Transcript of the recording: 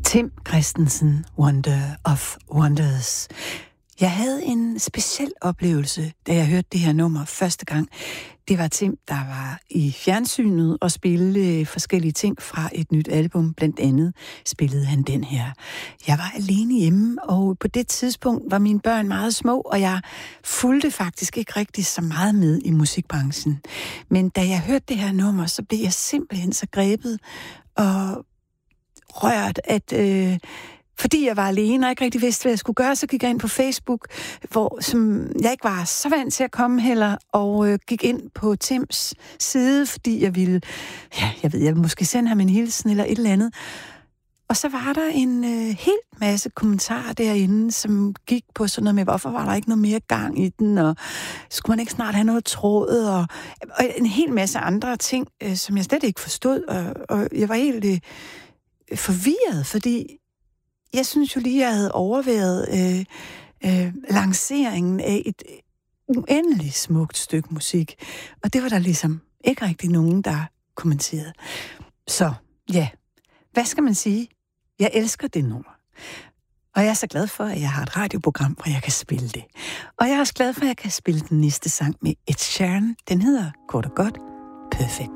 Tim Christensen, Wonder of Wonders. Jeg havde en speciel oplevelse, da jeg hørte det her nummer første gang. Det var Tim, der var i fjernsynet og spillede forskellige ting fra et nyt album. Blandt andet spillede han den her. Jeg var alene hjemme, og på det tidspunkt var mine børn meget små, og jeg fulgte faktisk ikke rigtig så meget med i musikbranchen. Men da jeg hørte det her nummer, så blev jeg simpelthen så grebet og rørt, at fordi jeg var alene og ikke rigtig vidste, hvad jeg skulle gøre, så gik jeg ind på Facebook, som jeg ikke var så vant til at komme heller, og gik ind på Tims side, fordi jeg ville, jeg ville måske sende ham en hilsen eller et eller andet. Og så var der en helt masse kommentarer derinde, som gik på sådan noget med, hvorfor var der ikke noget mere gang i den, og skulle man ikke snart have noget tråd, og en hel masse andre ting, som jeg slet ikke forstod, og jeg var helt forvirret, fordi jeg synes jo lige, jeg havde overværet lanceringen af et uendeligt smukt stykke musik. Og det var der ligesom ikke rigtig nogen, der kommenterede. Så ja, hvad skal man sige? Jeg elsker det nummer. Og jeg er så glad for, at jeg har et radioprogram, hvor jeg kan spille det. Og jeg er også glad for, at jeg kan spille den næste sang med Ed Sheeran. Den hedder kort og godt Perfect.